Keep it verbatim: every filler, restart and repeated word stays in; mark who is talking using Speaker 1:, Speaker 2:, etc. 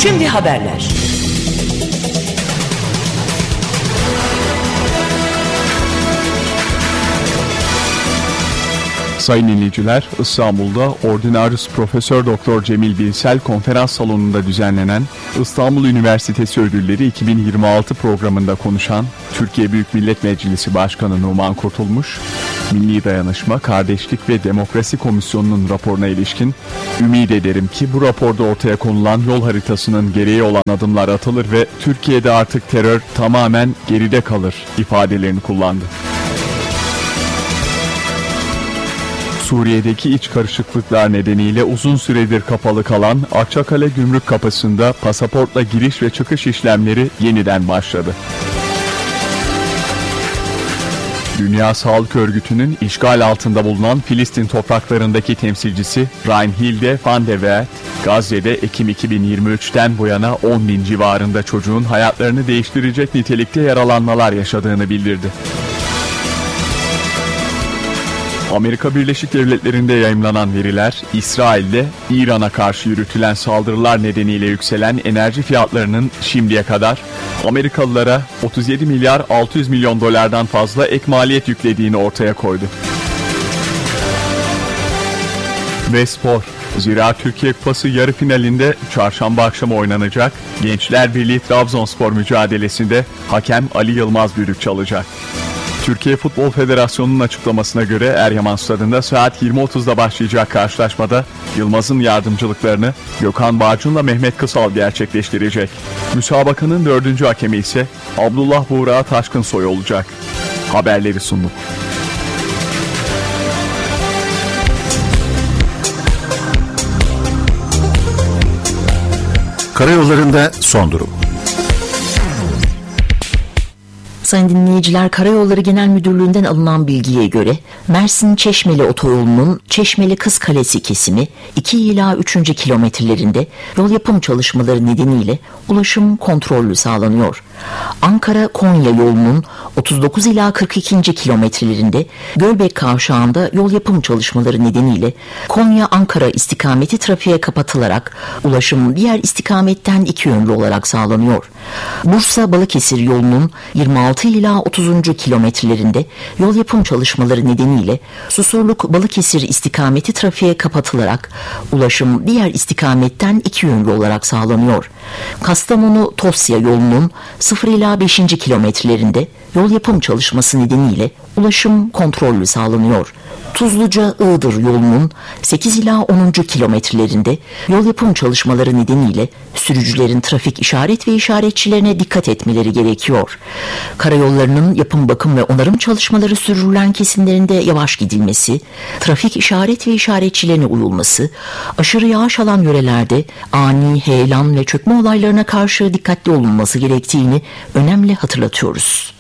Speaker 1: Şimdi haberler.
Speaker 2: Sayın dinleyiciler, İstanbul'da Ordinarius Profesör Doktor Cemil Birsel konferans salonunda düzenlenen İstanbul Üniversitesi Ödülleri iki bin yirmi altı programında konuşan Türkiye Büyük Millet Meclisi Başkanı Numan Kurtulmuş, Milli Dayanışma, Kardeşlik ve Demokrasi Komisyonu'nun raporuna ilişkin "Ümit ederim ki bu raporda ortaya konulan yol haritasının gereği olan adımlar atılır ve Türkiye'de artık terör tamamen geride kalır" ifadelerini kullandı. Suriye'deki iç karışıklıklar nedeniyle uzun süredir kapalı kalan Akçakale Gümrük Kapısı'nda pasaportla giriş ve çıkış işlemleri yeniden başladı. Dünya Sağlık Örgütü'nün işgal altında bulunan Filistin topraklarındaki temsilcisi Reinhilde van der Wert, Gazze'de Ekim iki bin yirmi üçten bu yana on bin civarında çocuğun hayatlarını değiştirecek nitelikte yaralanmalar yaşadığını bildirdi. Amerika Birleşik Devletleri'nde yayımlanan veriler, İsrail'de İran'a karşı yürütülen saldırılar nedeniyle yükselen enerji fiyatlarının şimdiye kadar Amerikalılara otuz yedi milyar altı yüz milyon dolardan fazla ek maliyet yüklediğini ortaya koydu. Ve spor. Zira Türkiye Kupası yarı finalinde çarşamba akşamı oynanacak Gençler Birliği Trabzonspor mücadelesinde hakem Ali Yılmaz düdük çalacak. Türkiye Futbol Federasyonu'nun açıklamasına göre Eryaman Stadı'nda saat yirmi otuzda başlayacak karşılaşmada Yılmaz'ın yardımcılıklarını Gökhan Bağcun'la Mehmet Kısal gerçekleştirecek. Müsabakanın dördüncü hakemi ise Abdullah Buğra Taşkınsoy olacak. Haberleri sunduk.
Speaker 3: Karayollarında son durum.
Speaker 4: Sayın dinleyiciler, Karayolları Genel Müdürlüğü'nden alınan bilgiye göre Mersin-Çeşmeli otoyolunun Çeşmeli-Kızkalesi kesimi iki ila üçüncü kilometrelerinde yol yapım çalışmaları nedeniyle ulaşım kontrollü sağlanıyor. Ankara-Konya yolunun otuz dokuz ila kırk ikinci kilometrelerinde Gölbek Kavşağı'nda yol yapım çalışmaları nedeniyle Konya-Ankara istikameti trafiğe kapatılarak ulaşım diğer istikametten iki yönlü olarak sağlanıyor. Bursa-Balıkesir yolunun yirmi altı ila otuzuncu kilometrelerinde yol yapım çalışmaları nedeniyle Susurluk-Balıkesir istikameti trafiğe kapatılarak ulaşım diğer istikametten iki yönlü olarak sağlanıyor. Kastamonu-Tosya yolunun sıfır ila beşinci kilometrelerinde yol yapım çalışması nedeniyle ulaşım kontrollü sağlanıyor. Tuzluca-Iğdır yolunun sekiz ila onuncu kilometrelerinde yol yapım çalışmaları nedeniyle sürücülerin trafik işaret ve işaretçilerine dikkat etmeleri gerekiyor. Karayollarının yapım, bakım ve onarım çalışmaları sürdürülen kesimlerinde yavaş gidilmesi, trafik işaret ve işaretçilerine uyulması, aşırı yağış alan yörelerde ani heyelan ve çökme olaylarına karşı dikkatli olunması gerektiğini önemli hatırlatıyoruz.